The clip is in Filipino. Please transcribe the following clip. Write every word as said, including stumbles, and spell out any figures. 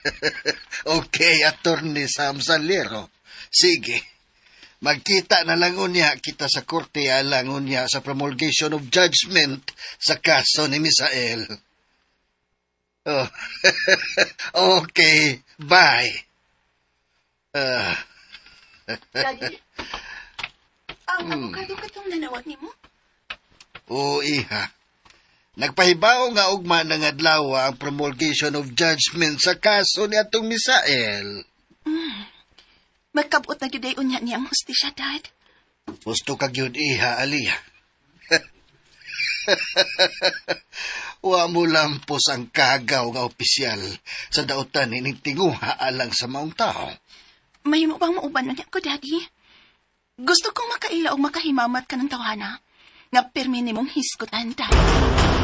Okay, Attorney Sam Salero. Sige. Magkita na lang unya kita sa korte alang unya sa promulgation of judgment sa kaso ni Misael. Oh. Okay, bye. Uh. Daddy, ang Hmm. abogado ka itong nanawag ni mo? Oo, iha. Nagpahibaw nga ugma ng adlaw ang promulgation of judgment sa kaso ni atong Misael. Magkabot na gyuday unya niyang hustisya, Dad. Gusto ka gyud iha, Aliyah. Wa mo lampos ang kagaw nga opisyal sa dautan ining tinguha alang sa maong tao. May mo bang mauban na niya ko, Daddy? Gusto kong makaila o makahimamat ka ng tawana nga permi ni mong hiskutan, Dad.